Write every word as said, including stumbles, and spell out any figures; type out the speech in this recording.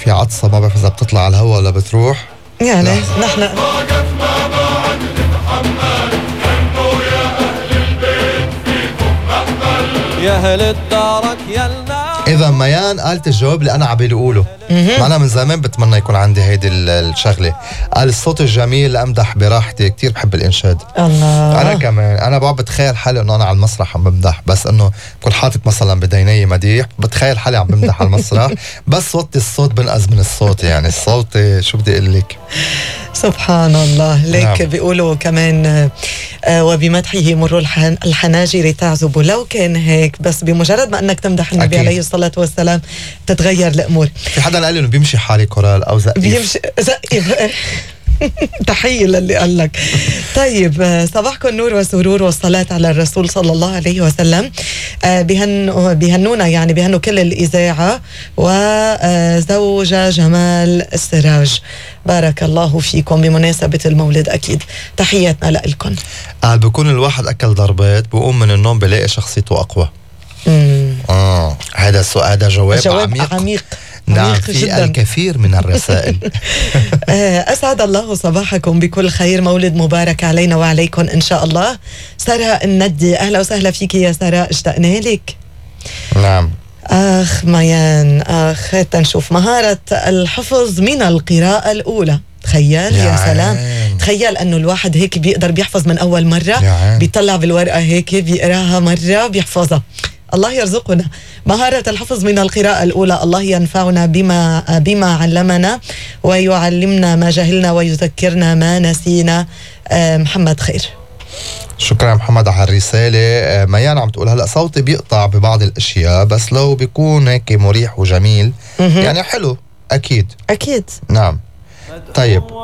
في عطسة ما بعرف إذا بتطلع على الهواء ولا بتروح. يعني نحن يا أهل الدارك يلنا. إذا ميان قالت الجواب اللي أنا عبالي أقوله. معنا من زمان بتمنى يكون عندي هيدي الشغلة. قال الصوت الجميل لأمدح براحتي. كتير بحب الإنشاد. الله. أنا كمان أنا بقعد بتخيل حالي إنه أنا على المسرح عم بمدح، بس إنه بكون حاطط مثلا بديني مديح، بتخيل حالي عم بمدح على المسرح بس وطي الصوت بنقز من الصوت. يعني الصوت شو بدي أقول لك. سبحان الله. ليك نعم. بيقولوا كمان آه وبمدحه يمر الحن الحناجر تعزب. لو كان هيك بس بمجرد ما أنك تمدح النبي أكيد. عليه الصلاة والسلام تتغير الأمور. في حدا قال لي إنه بيمشي حالي كورال أو زقيف. بيمشي زقيف. تحية للي قال لك. طيب صباحكم نور وسرور والصلاة على الرسول صلى الله عليه وسلم. بهن بهنونا يعني بهنوا كل الإذاعة وزوجة جمال السراج. بارك الله فيكم بمناسبة المولد. أكيد تحياتنا لكم. قال بكون الواحد أكل ضربات بقوم من النوم بلاقي شخصيته أقوى. مم. آه هذا السؤال هذا جواب, جواب عميق, عميق. نعم عميق في جداً. الكثير من الرسائل. أسعد الله صباحكم بكل خير. مولد مبارك علينا وعليكم إن شاء الله. سراء الندي أهلا وسهلا فيك يا سراء اشتقنا لك. نعم. آخ ميان آخ تنشوف مهارة الحفظ من القراءة الأولى. تخيل يا سلام. تخيل أنه الواحد هيك بيقدر بيحفظ من أول مرة. بيطلع بالورقة هيك بيقراها مرة بيحفظها. الله يرزقنا مهارة الحفظ من القراءة الأولى. الله ينفعنا بما بما علمنا ويعلمنا ما جهلنا ويذكرنا ما نسينا. محمد خير. شكرا يا محمد على الرسالة. ميان عم تقول هلأ صوتي بيقطع ببعض الأشياء بس لو بيكون هيك مريح وجميل يعني حلو. أكيد أكيد. نعم. طيب